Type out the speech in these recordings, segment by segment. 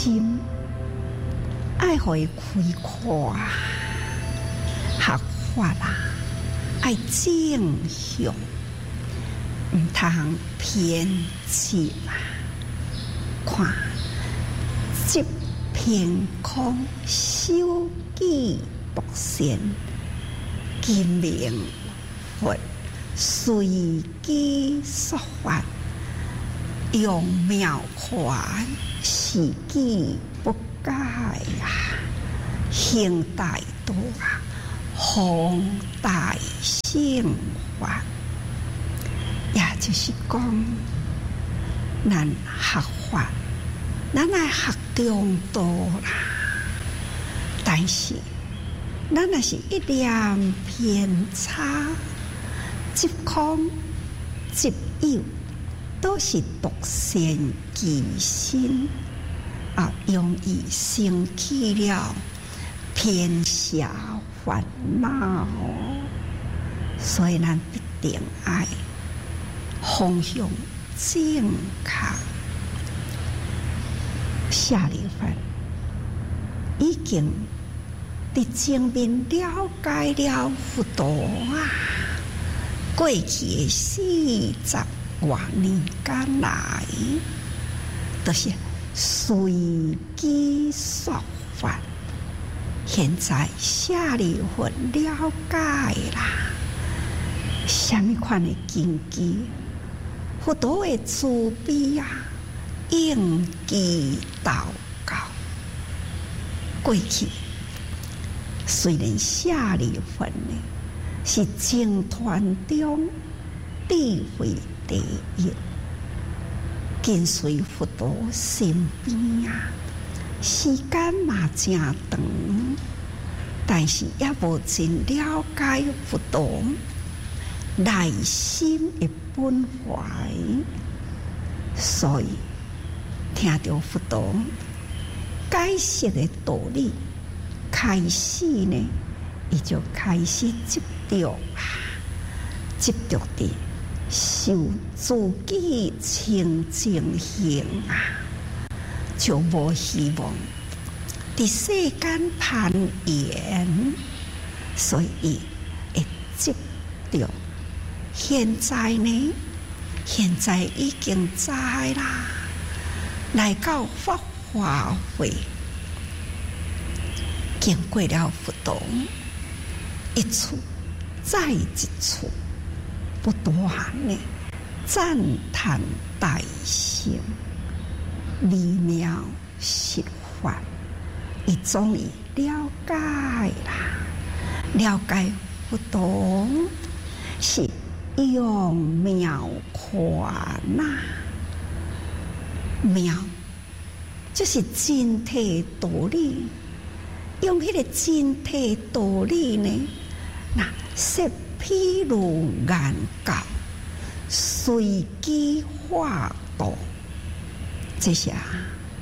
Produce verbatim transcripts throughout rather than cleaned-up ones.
心，爱互伊开阔学法啦，爱正向，毋通偏激啦。看，即凭空修己独善，今明佛随机说法，用妙权是己不改啊，行大道啊，弘大圣法，也就是讲，咱学法，咱来学中道啦，但是咱若是一念偏差，即空即有，都是独善其身啊，容易生起了偏狭烦恼，所以咱必定爱方向正确。下里分已经伫前面了解了佛陀啊，过去四十多年间来，都是随机说法。现在下里分了解啦，什么款的根基？佛陀的慈悲啊，应机祷告。过去虽然下里分呢是僧团中智慧第一，跟随佛陀身边啊，时间嘛真长，但是也无真了解佛陀内心的本怀，所以听到佛陀解释的道理，开始呢，伊就开始执着啊，执着的受自己清净行啊，就无希望伫世间攀岩，所以会执着。现在呢，现在已经知啦，来到法华会，经过了佛陀一处再一处，不断的赞叹大乘微妙实法，伊终于了解啦，了解佛陀是用妙权呐，妙就是真谛道理，用迄个真谛道理呢，那说譬如眼教，随机化度，这些啊，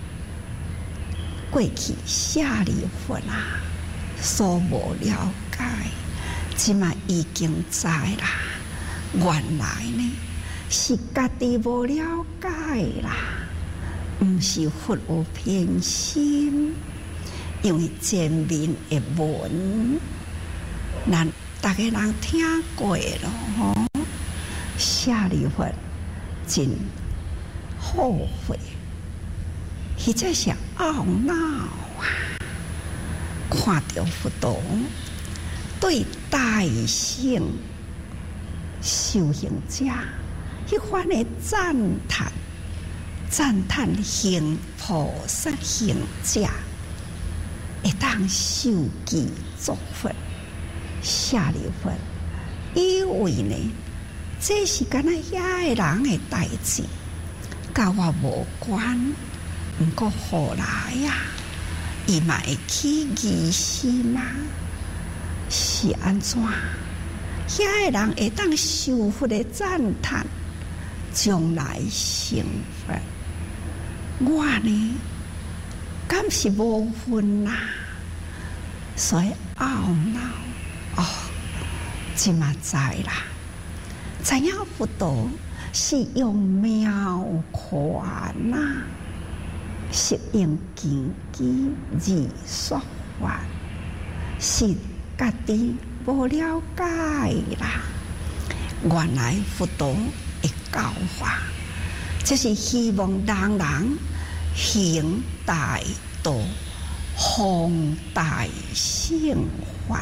过去下里佛啊所无了解，即嘛已经知啦。原来呢是家己无了解啦，毋是佛有偏心，因为前面的文，咱大家人听过咯吼，下里佛真后悔，或者是懊恼啊，看到佛陀对大乘修行者迄番的赞叹，赞叹行菩萨行者会当受记作佛下里佛，因为呢，这是敢若遐个人的代志，甲我无关。毋过后来呀、啊，伊嘛会起疑心嘛，是安怎？遐个人会当受佛的赞叹，将来成佛。我呢，敢是无份呐，所以懊恼哦，即嘛知啦，知影佛陀是用妙权呐， 适应根基而说法，是家己无了解啦。原来佛陀的教法，这是希望人人行大道，弘大乘法。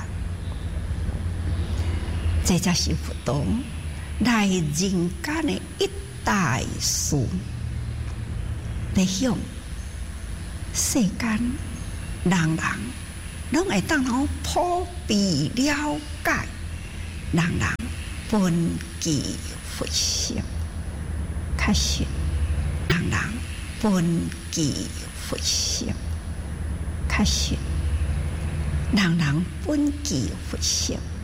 这才是佛陀来人间的一大事，来向世间人人拢会当好普遍了解，人人本具佛性，确实，人人本具佛性，确实，人人本具佛性。